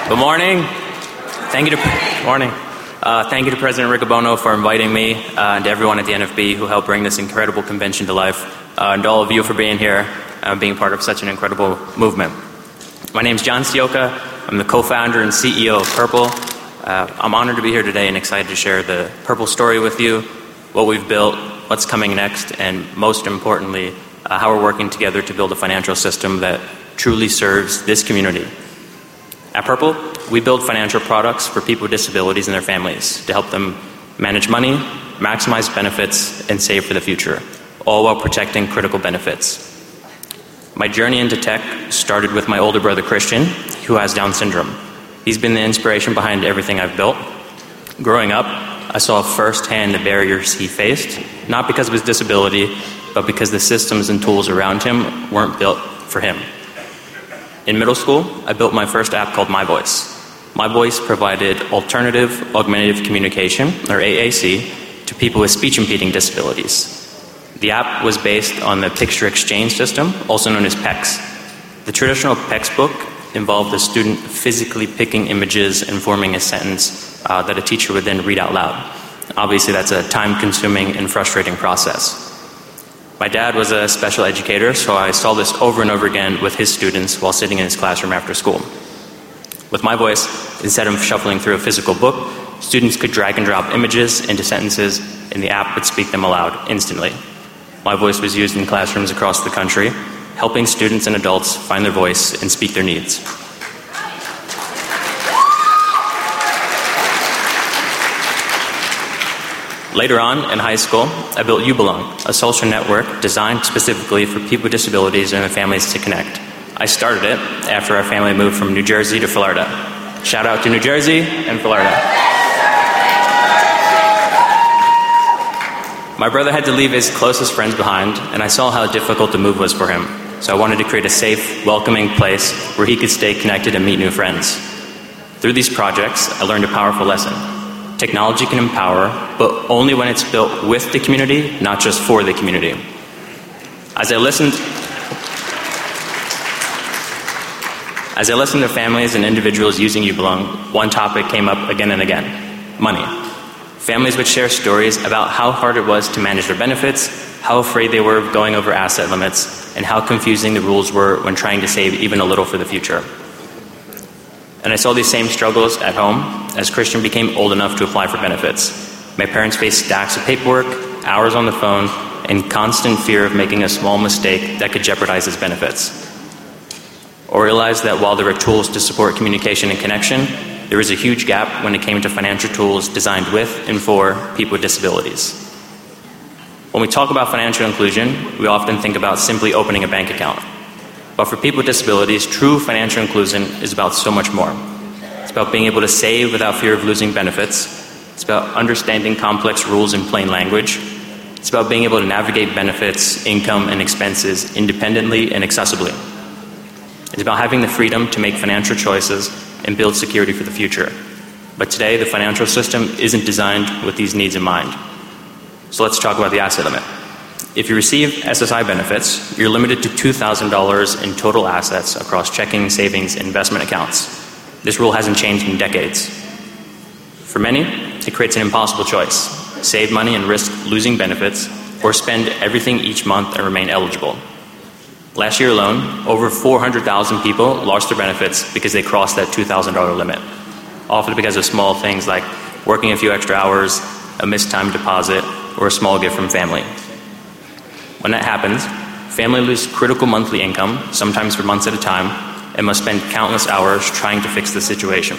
Good morning. Thank you to President Riccobono for inviting me, and to everyone at the NFB who helped bring this incredible convention to life, and to all of you for being here, being part of such an incredible movement. My name is John Sioka. I'm the co-founder and CEO of Purple. I'm honored to be here today and excited to share the Purple story with you, what we've built, what's coming next, and most importantly, how we're working together to build a financial system that truly serves this community. At Purple, we build financial products for people with disabilities and their families to help them manage money, maximize benefits, and save for the future, all while protecting critical benefits. My journey into tech started with my older brother Christian, who has Down syndrome. He's been the inspiration behind everything I've built. Growing up, I saw firsthand the barriers he faced, not because of his disability, but because the systems and tools around him weren't built for him. In middle school, I built my first app called My Voice. My Voice provided alternative augmentative communication, or AAC, to people with speech-impeding disabilities. The app was based on the picture exchange system, also known as PECS. The traditional PECS book involved a student physically picking images and forming a sentence that a teacher would then read out loud. Obviously, that's a time-consuming and frustrating process. My dad was a special educator, so I saw this over and over again with his students while sitting in his classroom after school. With My Voice, instead of shuffling through a physical book, students could drag and drop images into sentences, and the app would speak them aloud instantly. My Voice was used in classrooms across the country, helping students and adults find their voice and speak their needs. Later on, in high school, I built You Belong, a social network designed specifically for people with disabilities and their families to connect. I started it after our family moved from New Jersey to Florida. Shout out to New Jersey and Florida. My brother had to leave his closest friends behind, and I saw how difficult the move was for him. So I wanted to create a safe, welcoming place where he could stay connected and meet new friends. Through these projects, I learned a powerful lesson. Technology can empower, but only when it's built with the community, not just for the community. As I listened to families and individuals using You Belong, one topic came up again and again: money. Families would share stories about how hard it was to manage their benefits, how afraid they were of going over asset limits, and how confusing the rules were when trying to save even a little for the future. And I saw these same struggles at home as Christian became old enough to apply for benefits. My parents faced stacks of paperwork, hours on the phone, and constant fear of making a small mistake that could jeopardize his benefits. Or realized that while there were tools to support communication and connection, there was a huge gap when it came to financial tools designed with and for people with disabilities. When we talk about financial inclusion, we often think about simply opening a bank account. But for people with disabilities, true financial inclusion is about so much more. It's about being able to save without fear of losing benefits. It's about understanding complex rules in plain language. It's about being able to navigate benefits, income, and expenses independently and accessibly. It's about having the freedom to make financial choices and build security for the future. But today, the financial system isn't designed with these needs in mind. So let's talk about the asset limit. If you receive SSI benefits, you're limited to $2,000 in total assets across checking, savings, and investment accounts. This rule hasn't changed in decades. For many, it creates an impossible choice: save money and risk losing benefits, or spend everything each month and remain eligible. Last year alone, over 400,000 people lost their benefits because they crossed that $2,000 limit, often because of small things like working a few extra hours, a missed time deposit, or a small gift from family. When that happens, families lose critical monthly income, sometimes for months at a time, and must spend countless hours trying to fix the situation.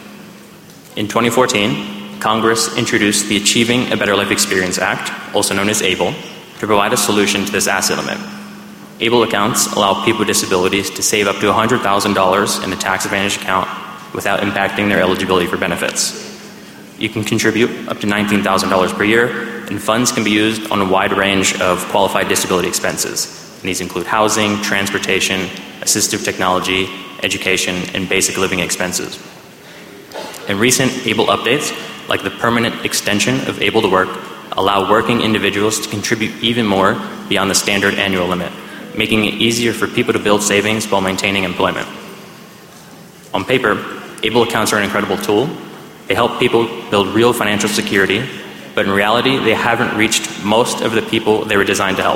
In 2014, Congress introduced the Achieving a Better Life Experience Act, also known as ABLE, to provide a solution to this asset limit. ABLE accounts allow people with disabilities to save up to $100,000 in a tax-advantaged account without impacting their eligibility for benefits. You can contribute up to $19,000 per year, and funds can be used on a wide range of qualified disability expenses. And these include housing, transportation, assistive technology, education, and basic living expenses. And recent ABLE updates, like the permanent extension of ABLE to Work, allow working individuals to contribute even more beyond the standard annual limit, making it easier for people to build savings while maintaining employment. On paper, Able accounts are an incredible tool. They help people build real financial security, but in reality, they haven't reached most of the people they were designed to help.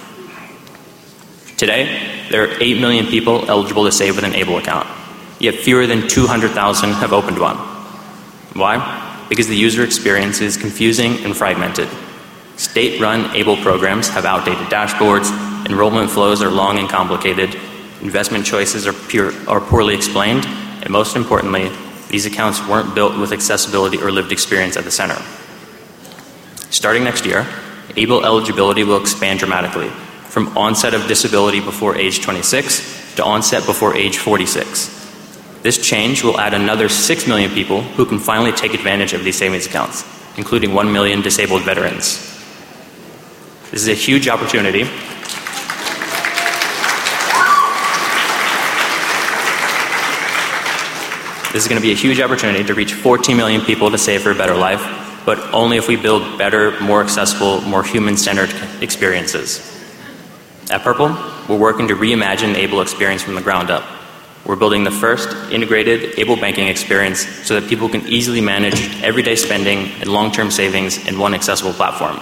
Today, there are 8 million people eligible to save with an Able account, yet fewer than 200,000 have opened one. Why? Because the user experience is confusing and fragmented. State-run Able programs have outdated dashboards, enrollment flows are long and complicated, investment choices are poorly explained, and most importantly, these accounts weren't built with accessibility or lived experience at the center. Starting next year, Able eligibility will expand dramatically, from onset of disability before age 26 to onset before age 46. This change will add another 6 million people who can finally take advantage of these savings accounts, including 1 million disabled veterans. This is a huge opportunity. This is going to be a huge opportunity to reach 14 million people to save for a better life, but only if we build better, more accessible, more human-centered experiences. At Purple, we're working to reimagine the Able experience from the ground up. We're building the first integrated Able banking experience so that people can easily manage everyday spending and long-term savings in one accessible platform.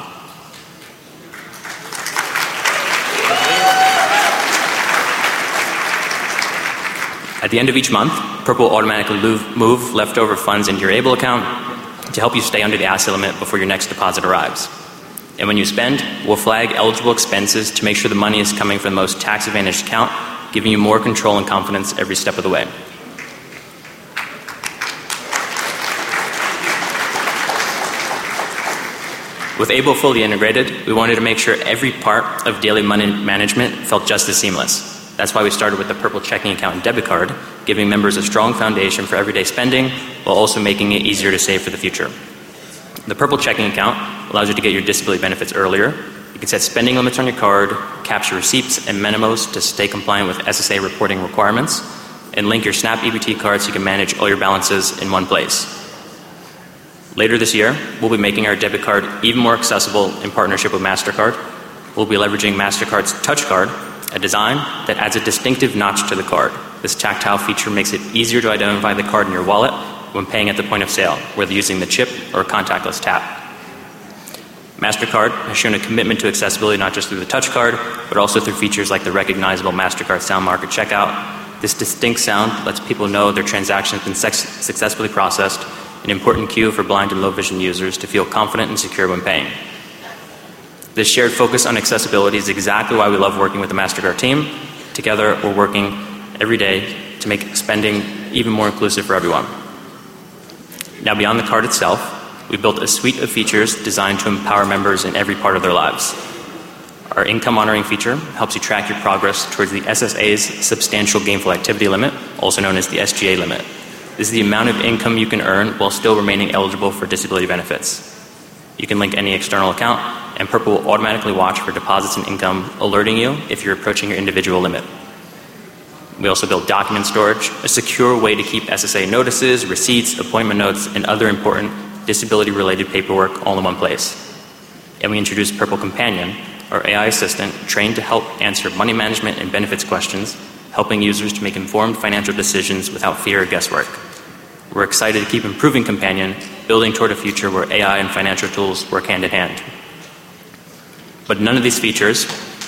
At the end of each month, Purple will automatically move leftover funds into your Able account to help you stay under the asset limit before your next deposit arrives. And when you spend, we'll flag eligible expenses to make sure the money is coming from the most tax-advantaged account, giving you more control and confidence every step of the way. With Able fully integrated, we wanted to make sure every part of daily money management felt just as seamless. That's why we started with the Purple checking account and debit card, giving members a strong foundation for everyday spending while also making it easier to save for the future. The Purple checking account allows you to get your disability benefits earlier. You can set spending limits on your card, capture receipts and memos to stay compliant with SSA reporting requirements, and link your SNAP EBT card so you can manage all your balances in one place. Later this year, we'll be making our debit card even more accessible in partnership with MasterCard. We'll be leveraging MasterCard's Touch Card, a design that adds a distinctive notch to the card. This tactile feature makes it easier to identify the card in your wallet when paying at the point of sale, whether using the chip or a contactless tap. MasterCard has shown a commitment to accessibility not just through the Touch Card, but also through features like the recognizable MasterCard sound mark at checkout. This distinct sound lets people know their transaction has been successfully processed, an important cue for blind and low vision users to feel confident and secure when paying. This shared focus on accessibility is exactly why we love working with the MasterCard team. Together, we're working every day to make spending even more inclusive for everyone. Now, beyond the card itself, we built a suite of features designed to empower members in every part of their lives. Our income monitoring feature helps you track your progress towards the SSA's substantial gainful activity limit, also known as the SGA limit. This is the amount of income you can earn while still remaining eligible for disability benefits. You can link any external account, and Purple will automatically watch for deposits and income, alerting you if you're approaching your individual limit. We also built document storage, a secure way to keep SSA notices, receipts, appointment notes, and other important disability-related paperwork all in one place. And we introduced Purple Companion, our AI assistant trained to help answer money management and benefits questions, helping users to make informed financial decisions without fear or guesswork. We're excited to keep improving Companion, building toward a future where AI and financial tools work hand in hand. But none of these features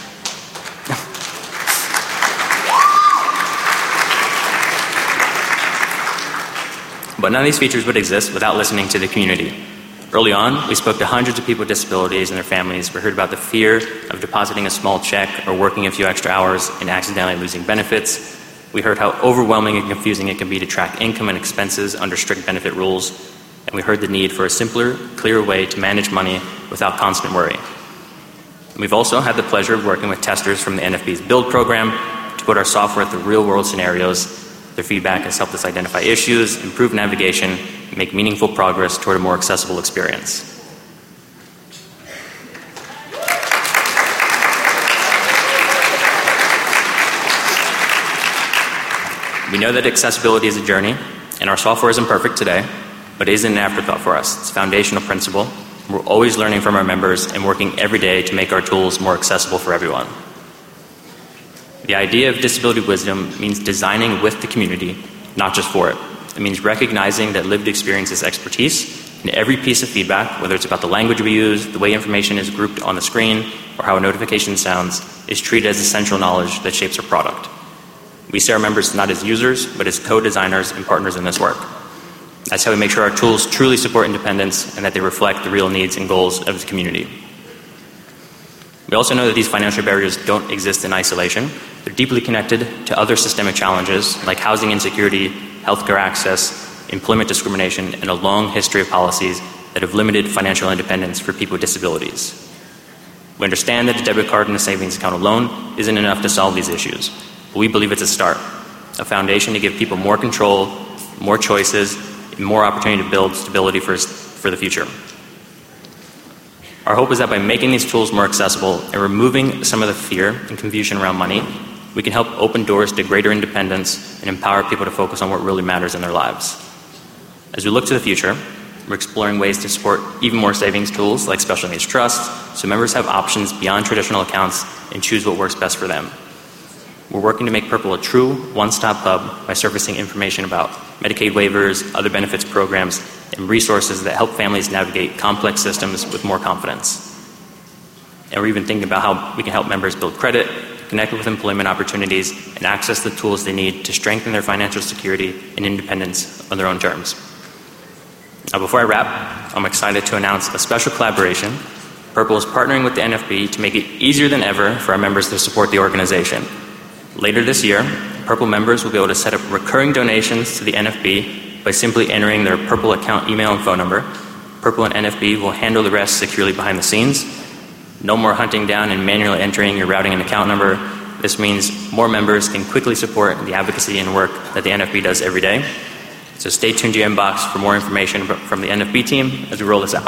would exist without listening to the community. Early on, we spoke to hundreds of people with disabilities and their families. We heard about the fear of depositing a small check or working a few extra hours and accidentally losing benefits. We heard how overwhelming and confusing it can be to track income and expenses under strict benefit rules. And we heard the need for a simpler, clearer way to manage money without constant worry. We've also had the pleasure of working with testers from the NFB's Build program to put our software through real-world scenarios. Their feedback has helped us identify issues, improve navigation, and make meaningful progress toward a more accessible experience. We know that accessibility is a journey, and our software isn't perfect today, but it isn't an afterthought for us. It's a foundational principle. We're always learning from our members and working every day to make our tools more accessible for everyone. The idea of disability wisdom means designing with the community, not just for it. It means recognizing that lived experience is expertise, and every piece of feedback, whether it's about the language we use, the way information is grouped on the screen, or how a notification sounds, is treated as essential knowledge that shapes our product. We see our members not as users, but as co-designers and partners in this work. That's how we make sure our tools truly support independence and that they reflect the real needs and goals of the community. We also know that these financial barriers don't exist in isolation. They're deeply connected to other systemic challenges like housing insecurity, healthcare access, employment discrimination, and a long history of policies that have limited financial independence for people with disabilities. We understand that a debit card and a savings account alone isn't enough to solve these issues, but we believe it's a start, a foundation to give people more control, more choices, and more opportunity to build stability for the future. Our hope is that by making these tools more accessible and removing some of the fear and confusion around money, we can help open doors to greater independence and empower people to focus on what really matters in their lives. As we look to the future, we're exploring ways to support even more savings tools like special needs trusts, so members have options beyond traditional accounts and choose what works best for them. We're working to make Purple a true one-stop hub by surfacing information about Medicaid waivers, other benefits programs, and resources that help families navigate complex systems with more confidence. And we're even thinking about how we can help members build credit, connect with employment opportunities, and access the tools they need to strengthen their financial security and independence on their own terms. Now, before I wrap, I'm excited to announce a special collaboration. Purple is partnering with the NFB to make it easier than ever for our members to support the organization. Later this year, Purple members will be able to set up recurring donations to the NFB by simply entering their Purple account email and phone number. Purple and NFB will handle the rest securely behind the scenes. No more hunting down and manually entering your routing and account number. This means more members can quickly support the advocacy and work that the NFB does every day. So stay tuned to your inbox for more information from the NFB team as we roll this out.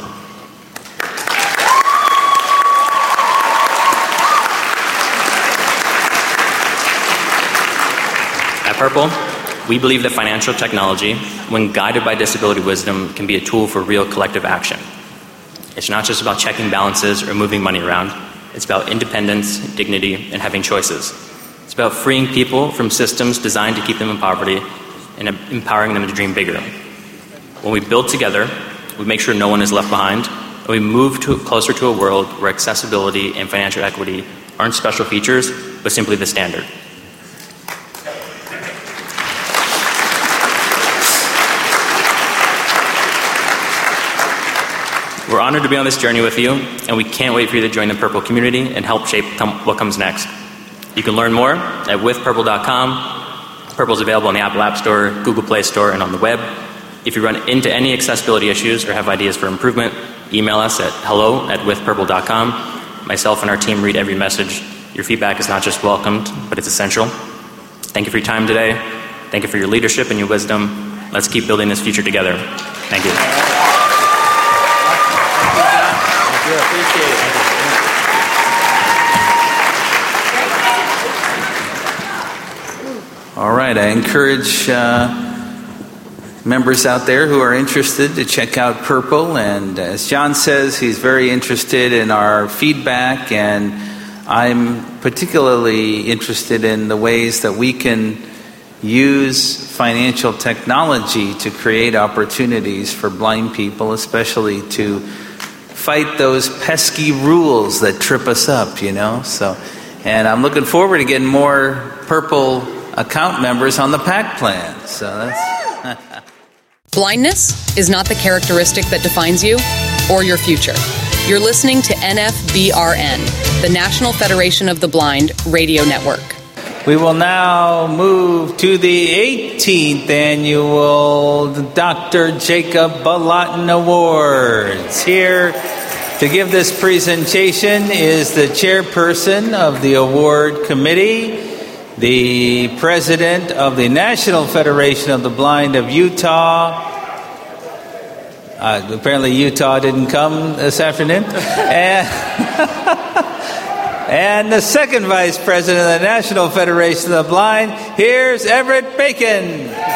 At Purple, we believe that financial technology, when guided by disability wisdom, can be a tool for real collective action. It's not just about checking balances or moving money around. It's about independence, dignity, and having choices. It's about freeing people from systems designed to keep them in poverty and empowering them to dream bigger. When we build together, we make sure no one is left behind, and we move closer to a world where accessibility and financial equity aren't special features, but simply the standard. We're honored to be on this journey with you, and we can't wait for you to join the Purple community and help shape what comes next. You can learn more at withpurple.com. Purple is available on the Apple App Store, Google Play Store, and on the web. If you run into any accessibility issues or have ideas for improvement, email us at hello@withpurple.com. Myself and our team read every message. Your feedback is not just welcomed, but it's essential. Thank you for your time today. Thank you for your leadership and your wisdom. Let's keep building this future together. Thank you. Appreciate it. All right, I encourage members out there who are interested to check out Purple. And as John says, he's very interested in our feedback, and I'm particularly interested in the ways that we can use financial technology to create opportunities for blind people, especially to fight those pesky rules that trip us up, and I'm looking forward to getting more Purple account members on the PAC plan. So that's Blindness is not the characteristic that defines you or your future. You're listening to NFBRN, the National Federation of the Blind radio network. We will now move to the 18th annual Dr. Jacob Balatin Awards. Here to give this presentation is the chairperson of the award committee, the president of the National Federation of the Blind of Utah. Apparently Utah didn't come this afternoon. And the second vice president of the National Federation of the Blind, here's Everett Bacon.